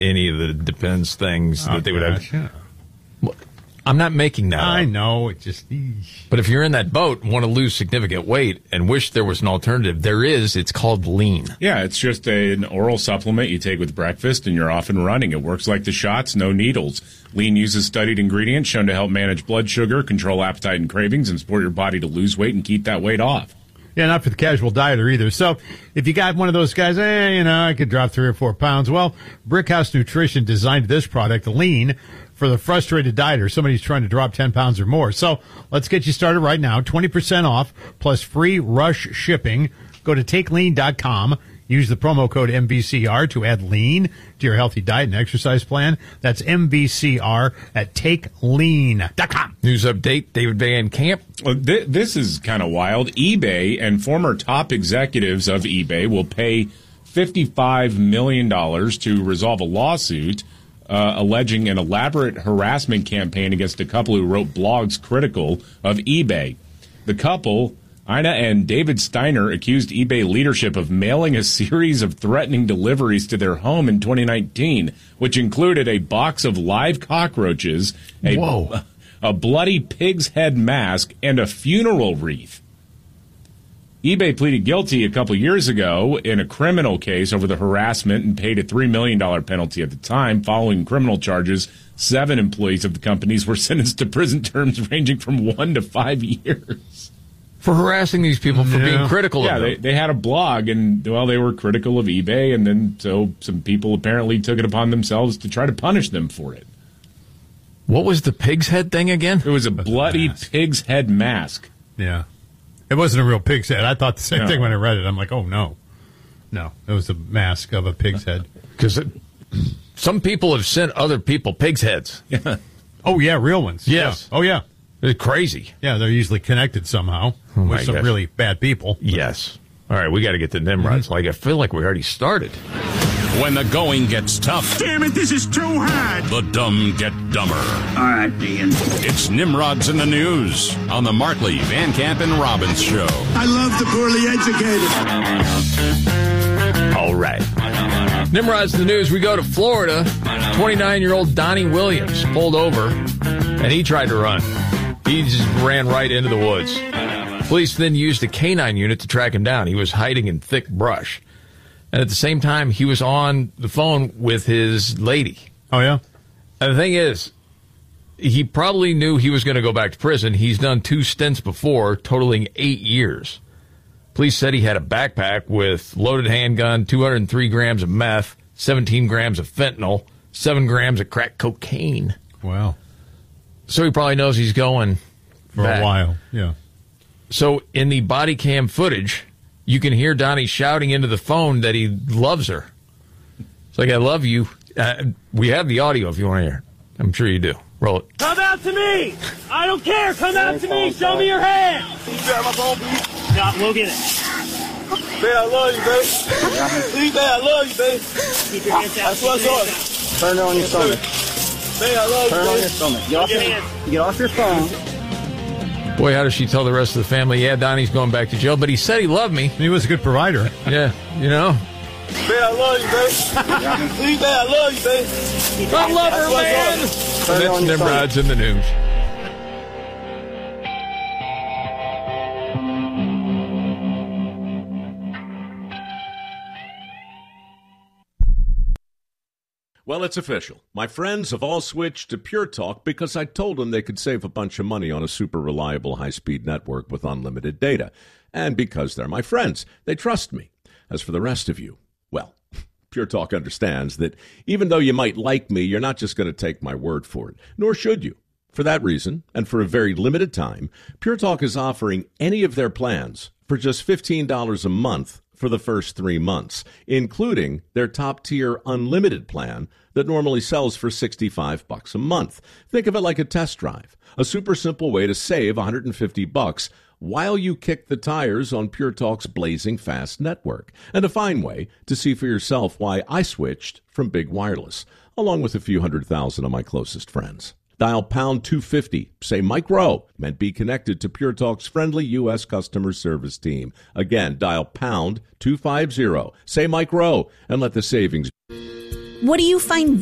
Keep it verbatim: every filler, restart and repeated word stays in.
any of the Depends things oh, that they would gosh, have. Yeah. Well, I'm not making that I up. know. It just. Eesh. But if you're in that boat and want to lose significant weight and wish there was an alternative, there is. It's called Lean. Yeah, it's just a, an oral supplement you take with breakfast, and you're off and running. It works like the shots, no needles. Lean uses studied ingredients shown to help manage blood sugar, control appetite and cravings, and support your body to lose weight and keep that weight off. Yeah, not for the casual dieter either. So if you got one of those guys, eh, you know, I could drop three or four pounds. Well, Brickhouse Nutrition designed this product, Lean, for the frustrated dieter, somebody who's trying to drop ten pounds or more. So let's get you started right now. twenty percent off plus free rush shipping. Go to take lean dot com. Use the promo code M V C R to add lean to your healthy diet and exercise plan. That's M V C R at take lean dot com. News update, David Van Camp. Well, th- this is kind of wild. eBay and former top executives of eBay will pay fifty-five million dollars to resolve a lawsuit uh, alleging an elaborate harassment campaign against a couple who wrote blogs critical of eBay. The couple, Ina and David Steiner, accused eBay leadership of mailing a series of threatening deliveries to their home in twenty nineteen, which included a box of live cockroaches, a, Whoa. a bloody pig's head mask, and a funeral wreath. eBay pleaded guilty a couple years ago in a criminal case over the harassment and paid a three million dollars penalty at the time. Following criminal charges, seven employees of the companies were sentenced to prison terms ranging from one to five years. For harassing these people for Yeah. being critical Yeah, of they, them. they had a blog, and, well, they were critical of eBay, and then so some people apparently took it upon themselves to try to punish them for it. What was the pig's head thing again? It was a bloody mask. pig's head mask. Yeah. It wasn't a real pig's head. I thought the same No. thing when I read it. I'm like, oh, no. No, it was a mask of a pig's head. Because some people have sent other people pig's heads. Yeah. Oh, yeah, real ones. Yes. Yeah. Oh, yeah. It's crazy. Yeah, they're usually connected somehow Oh, my with some gosh. really bad people. Yes. All right, we got to get to Nimrod's. Mm-hmm. Like, I feel like we already started. When the going gets tough, Damn it, this is too hard. the dumb get dumber. All right, Dean. It's Nimrod's in the News on the Markley, Van Camp, and Robbins Show. I love the poorly educated. All right. Nimrod's in the News. We go to Florida. twenty-nine-year-old Donnie Williams pulled over, and he tried to run. He just ran right into the woods. Police then used a canine unit to track him down. He was hiding in thick brush. And at the same time, he was on the phone with his lady. Oh, yeah? And the thing is, he probably knew he was going to go back to prison. He's done two stints before, totaling eight years. Police said he had a backpack with loaded handgun, two hundred three grams of meth, seventeen grams of fentanyl, seven grams of crack cocaine. Wow. So he probably knows he's going For back. a while, yeah. So in the body cam footage, you can hear Donnie shouting into the phone that he loves her. It's like, I love you. Uh, we have the audio if you want to hear it. I'm sure you do. Roll it. Come out to me! I don't care! Come out to me! Show me your hand! Can you grab my phone, please? No, we'll get it. Man, I love you, baby. Please, man, I love you, baby. Keep your hands out. That's what's on. Turn it on your stomach. Man, I love Turn you, on baby. your stomach. Get off your your, hands. get off your phone. Boy, how does she tell the rest of the family, yeah, Donnie's going back to jail, but he said he loved me. He was a good provider. Yeah, you know. Man, I love you, baby. Please, man, I love you, baby. I love her, man. Turn it on And your that's Nimrod's in the News. Well, it's official. My friends have all switched to Pure Talk because I told them they could save a bunch of money on a super reliable high-speed network with unlimited data. And because they're my friends, they trust me. As for the rest of you, well, Pure Talk understands that even though you might like me, you're not just going to take my word for it, nor should you. For that reason, and for a very limited time, Pure Talk is offering any of their plans for just fifteen dollars a month for the first three months, including their top-tier unlimited plan that normally sells for sixty-five bucks a month. Think of it like a test drive, a super simple way to save one hundred fifty bucks while you kick the tires on Pure Talk's blazing fast network, and a fine way to see for yourself why I switched from Big Wireless, along with a few hundred thousand of my closest friends. Dial pound two fifty, say Mike Rowe, and be connected to Pure Talk's friendly U S customer service team. Again, dial pound two fifty, say Mike Rowe, and let the savings. What do you find